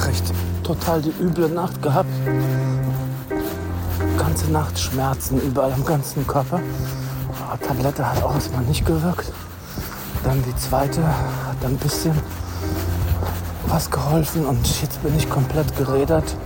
echt total die üble Nacht gehabt. Ganze Nacht Schmerzen überall am ganzen Körper. Aber Tablette hat auch erstmal nicht gewirkt. Dann die zweite hat ein bisschen was geholfen und jetzt bin ich komplett gerädert.